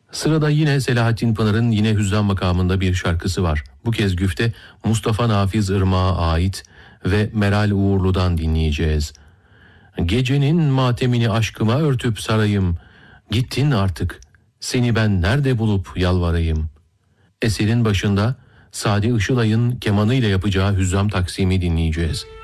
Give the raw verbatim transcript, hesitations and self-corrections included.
Sırada yine Selahattin Pınar'ın yine Hüzzam makamında bir şarkısı var. Bu kez güfte Mustafa Nafiz Irmak'a ait ve Meral Uğurlu'dan dinleyeceğiz. Gecenin matemini aşkıma örtüp sarayım, gittin artık, seni ben nerede bulup yalvarayım. Eserin başında Sadi Işılay'ın kemanıyla yapacağı Hüzzam taksimi dinleyeceğiz.